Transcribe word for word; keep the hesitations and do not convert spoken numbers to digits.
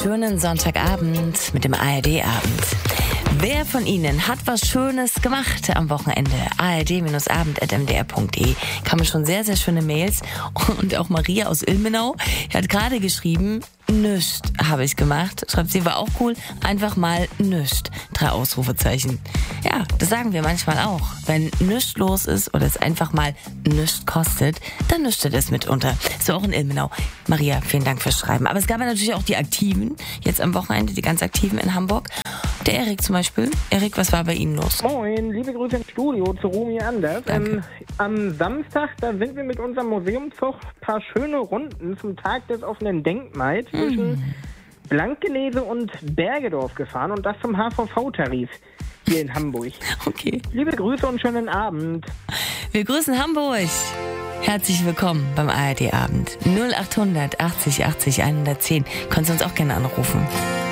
schönen Sonntagabend mit dem A R D-Abend. Wer von Ihnen hat was Schönes gemacht am Wochenende? A R D Abend at m d r punkt d e kamen schon sehr, sehr schöne Mails. Und auch Maria aus Ilmenau hat gerade geschrieben, nüscht habe ich gemacht. Schreibt sie, war auch cool. Einfach mal nüscht. Drei Ausrufezeichen. Ja, das sagen wir manchmal auch. Wenn nüscht los ist oder es einfach mal nüscht kostet, dann nüchtet es mitunter. So auch in Ilmenau. Maria, vielen Dank fürs Schreiben. Aber es gab ja natürlich auch die Aktiven, jetzt am Wochenende, die ganz Aktiven in Hamburg. Der Erik zum Beispiel. Erik, was war bei Ihnen los? Moin, liebe Grüße ins Studio zu Rumi Anders. Ähm, am Samstag, da sind wir mit unserem Museumszug ein paar schöne Runden zum Tag des offenen Denkmals zwischen mm. Blankenese und Bergedorf gefahren und das zum H V V-Tarif hier in Hamburg. Okay. Liebe Grüße und schönen Abend. Wir grüßen Hamburg. Herzlich willkommen beim A R D-Abend. null acht hundert achtzig achtzig hundertzehn. Kannst du uns auch gerne anrufen.